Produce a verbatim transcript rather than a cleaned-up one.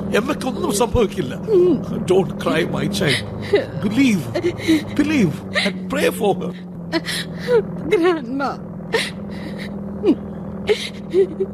എമ്മക്കൊന്നും സംഭവിക്കില്ല. Don't cry, my child. Believe, believe and pray for her. Grandma.